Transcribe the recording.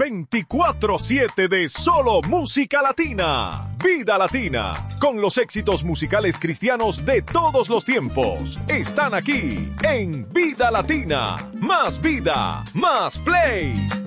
24/7 de solo música latina. Vida Latina, con los éxitos musicales cristianos de todos los tiempos. Están aquí en Vida Latina. Más vida, más play.